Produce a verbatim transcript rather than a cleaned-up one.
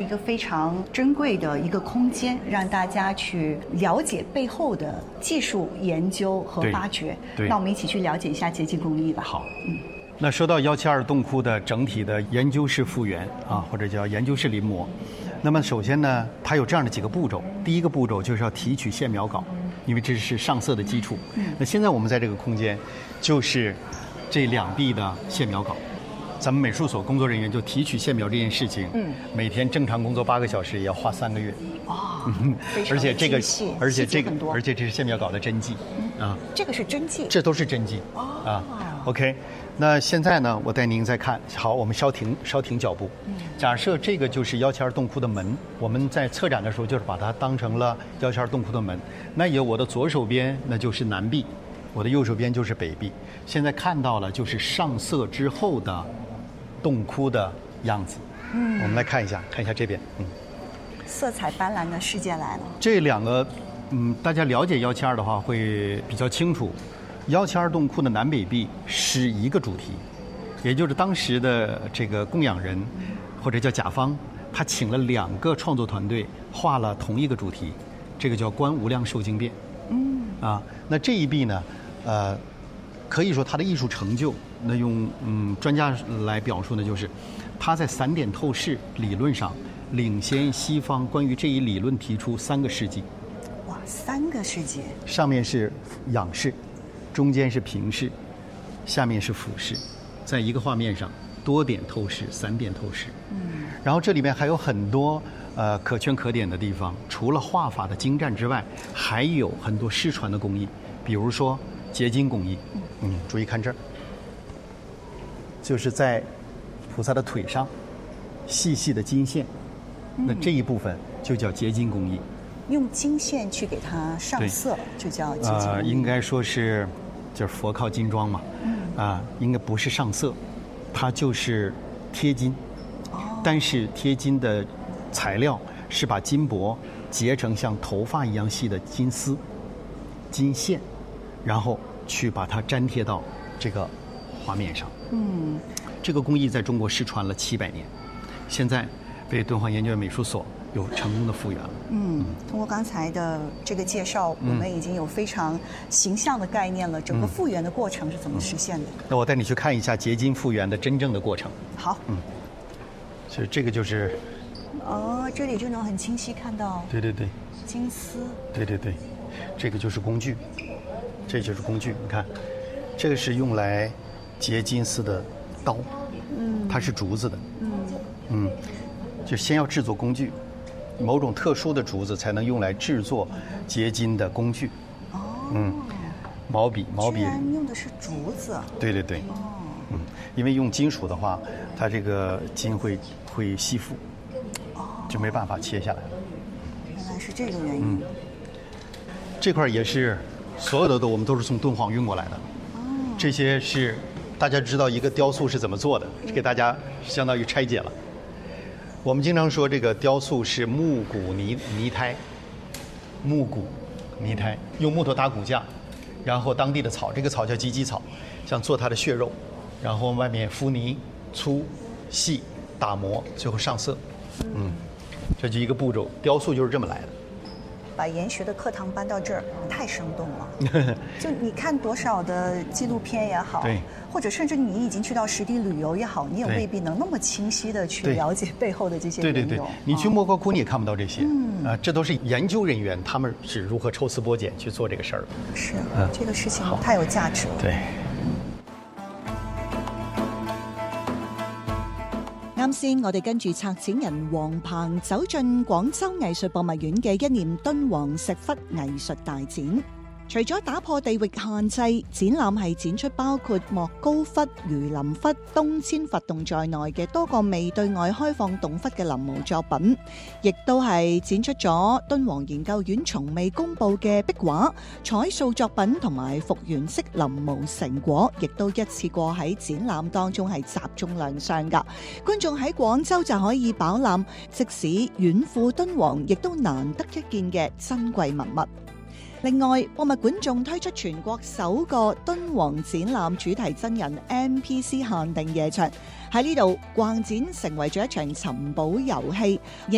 个非常珍贵的一个空间，让大家去了解背后的技术研究和发掘。 对， 那我们一起去了解一下结晶工艺吧。 好，嗯。那说到一七二洞窟的整体的研究式复原啊，或者叫研究式临摹，那么首先呢，它有这样的几个步骤。第一个步骤就是要提取线描稿，因为这是上色的基础。那现在我们在这个空间，就是这两壁的线描稿。咱们美术所工作人员就提取线描这件事情，嗯，每天正常工作八个小时，也要花三个月。 哦， 嗯，而且这个，而且这个， 而且这是线描稿的真迹， 嗯、啊，这个是真迹， 这都是真迹。 哦， 啊 ，OK。那现在呢，我带您再看。好，我们稍停，稍停脚步。嗯，假设这个就是一七二洞窟的门，我们在策展的时候就是把它当成了一七二洞窟的门。那有我的左手边，那就是南壁，我的右手边就是北壁。现在看到了就是上色之后的洞窟的样子。嗯，我们来看一下，看一下这边。嗯， 色彩斑斓的世界来了。 这两个，嗯，大家了解一七二的话会比较清楚。一七二洞窟的南北壁是一个主题，也就是当时的这个供养人或者叫甲方，他请了两个创作团队画了同一个主题，这个叫观无量寿经变。嗯，啊，那这一壁呢，呃，可以说它的艺术成就，那用嗯专家来表述呢，就是它在散点透视理论上领先西方关于这一理论提出三个世纪。 哇，三个世纪！ 上面是仰视。中间是平视，下面是俯视，在一个画面上多点透视、散点透视。嗯，然后这里面还有很多呃可圈可点的地方，除了画法的精湛之外，还有很多失传的工艺，比如说结晶工艺。嗯，注意看这儿，就是在菩萨的腿上细细的金线，那这一部分就叫结晶工艺。 用金线去给它上色，就叫结晶。 呃，应该说是，就是佛靠金装嘛。嗯。啊、呃，应该不是上色，它就是贴金。哦。但是贴金的材料是把金箔结成像头发一样细的金丝、金线，然后去把它粘贴到这个画面上。嗯。这个工艺在中国失传了七百年，现在被敦煌研究院美术所有成功的复原了。 嗯，通过刚才的这个介绍，嗯、我们已经有非常形象的概念了。整个复原的过程是怎么实现的？ 嗯、那我带你去看一下结晶复原的真正的过程。 好。 嗯，所以这个就是。 哦，这里就能很清晰看到。 对对对。 金丝。 对对对，这个就是工具，这就是工具。你看，这个是用来结金丝的刀，嗯，它是竹子的，嗯嗯，就先要制作工具。某种特殊的竹子才能用来制作结晶的工具。哦，嗯，毛笔，毛笔。居然用的是竹子。 对对对。哦，嗯，因为用金属的话，它这个筋会会吸附，哦，就没办法切下来。 原来是这个原因。 嗯，这块也是所有的都我们都是从敦煌运过来的。哦，这些是大家知道一个雕塑是怎么做的，给大家相当于拆解了。我们经常说这个雕塑是木骨泥泥胎，木骨泥胎，用木头打骨架，然后当地的草，这个草叫鸡鸡草，像做它的血肉，然后外面敷泥，粗细打磨，最后上色。嗯，这就一个步骤，雕塑就是这么来的。 把研学的课堂搬到这儿，太生动了。就你看多少的纪录片也好， 对， 或者甚至你已经去到实地旅游也好，你也未必能那么清晰的去了解背后的这些对对对，你去莫高窟你也看不到这些。嗯啊，这都是研究人员他们是如何抽丝剥茧去做这个事儿的。 是，嗯，这个事情太有价值了。 对。 啱先，我哋跟住策展人黃鵬走進廣州藝術博物院嘅一念敦煌石窟藝術大展。除咗打破地域限制，展覽係展出包括莫高窟、榆林窟、東遷佛洞在內嘅多個未對外開放洞窟嘅臨摹作品，亦都係展出咗敦煌研究院從未公佈嘅壁畫、彩塑作品同埋復原式臨摹成果，亦都一次過喺展覽當中係集中亮相㗎。觀眾喺廣州就可以飽覽，即使遠赴敦煌，亦都難得一見嘅珍貴文物。另外，博物館仲推出全國首個敦煌展覽主題真人 N P C 限定夜場，喺呢度逛展成為咗一場尋寶遊戲。